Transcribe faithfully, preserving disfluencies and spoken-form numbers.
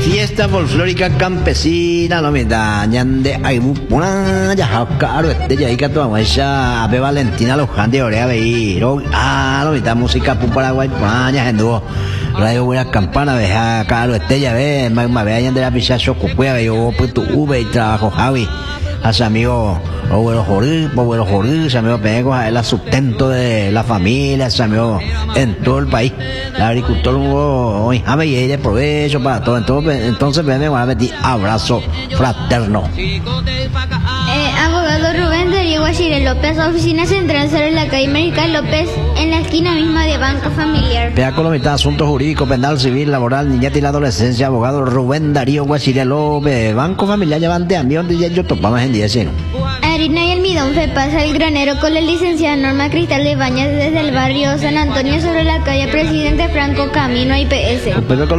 Fiesta folclórica campesina, no me dañan de ahí, una ya caro, este ya hay que tomar esa Ave Valentina los gente orea veí, ah, no me da música pu Paraguay, paña en dúo, radio buena campana, veja caro, este ya ve, más más vean de la pizza chocuea, ve yo pues tu V y trabajo Javi, hace amigo, o bueno jorir, o bueno jorir, se amigo pego a el sustento de la familia, se amigo en todo el país. El agricultor hoy a y de provecho para todo. Entonces, entonces me voy a meter abrazo fraterno. Eh, abogado Rubén Darío Guachire López, oficina central sobre la calle América López, en la esquina misma de Banco Familiar. Vea con la mitad, asuntos jurídicos, penal, civil, laboral, niñez y la adolescencia, abogado Rubén Darío Guachire López, Banco Familiar, llevan de ambión de yo topamos en diez. Harina y almidón se pasa el granero con la licenciada Norma Cristal de Bañas desde el barrio San Antonio sobre la calle Presidente Franco, camino a I P S.